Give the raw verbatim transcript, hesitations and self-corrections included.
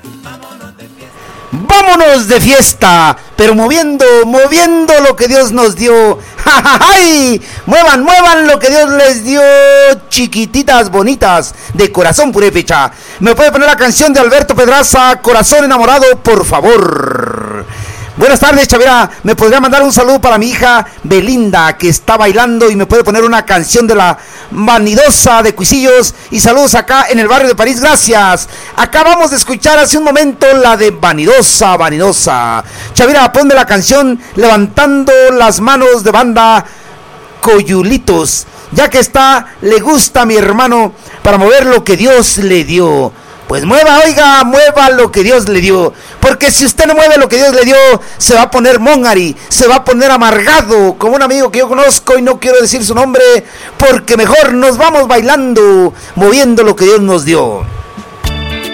Vámonos de fiesta, pero moviendo, moviendo lo que Dios nos dio. ¡Ja, ja, ja! Muevan, muevan lo que Dios les dio, chiquititas bonitas, de corazón purépecha. ¿Me puede poner la canción de Alberto Pedraza, Corazón Enamorado, por favor? Buenas tardes, Chavira. ¿Me podría mandar un saludo para mi hija Belinda, que está bailando, y me puede poner una canción de la Vanidosa de Cuisillos? Y saludos acá en el barrio de París, gracias. Acabamos de escuchar hace un momento la de Vanidosa, Vanidosa. Chavira, ponme la canción Levantando las Manos de banda Coyulitos, ya que está, le gusta a mi hermano para mover lo que Dios le dio. Pues mueva, oiga, mueva lo que Dios le dio. Porque si usted no mueve lo que Dios le dio, se va a poner mongari, se va a poner amargado, como un amigo que yo conozco y no quiero decir su nombre, porque mejor nos vamos bailando, moviendo lo que Dios nos dio.